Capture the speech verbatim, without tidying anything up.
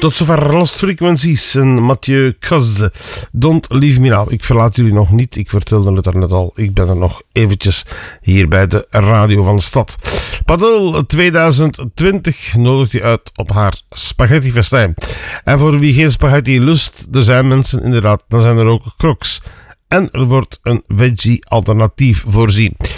Tot zover Lost Frequencies en Mathieu Cazze. Don't Leave Me Now. Ik verlaat jullie nog niet. Ik vertelde het daarnet al. Ik ben er nog eventjes hier bij de radio van de stad. Padel tweeduizend twintig nodigt je uit op haar spaghetti festijn. En voor wie geen spaghetti lust, er zijn mensen inderdaad, dan zijn er ook crocs. En er wordt een veggie alternatief voorzien.